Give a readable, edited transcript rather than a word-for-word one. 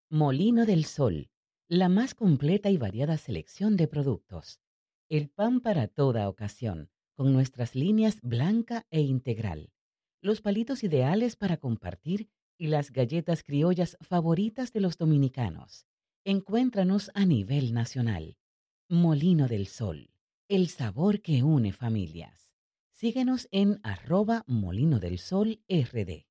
Molino del Sol, la más completa y variada selección de productos. El pan para toda ocasión, con nuestras líneas blanca e integral. Los palitos ideales para compartir y las galletas criollas favoritas de los dominicanos. Encuéntranos a nivel nacional. Molino del Sol, el sabor que une familias. Síguenos en @Molino del Sol RD.